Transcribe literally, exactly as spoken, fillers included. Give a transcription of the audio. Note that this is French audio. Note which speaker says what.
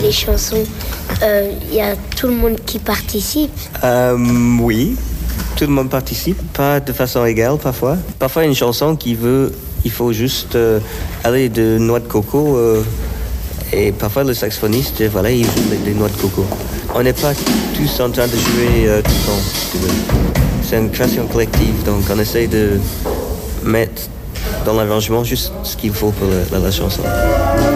Speaker 1: les chansons, il euh, y a tout le monde qui participe?
Speaker 2: euh, Oui, tout le monde participe, pas de façon égale parfois. Parfois une chanson qui veut, il faut juste euh, aller de noix de coco euh, et parfois le saxophoniste, voilà, il joue des, des noix de coco. On n'est pas tous en train de jouer euh, tout le temps, si tu veux. C'est une création collective, donc on essaie de mettre dans l'arrangement juste ce qu'il faut pour la, la, la chanson.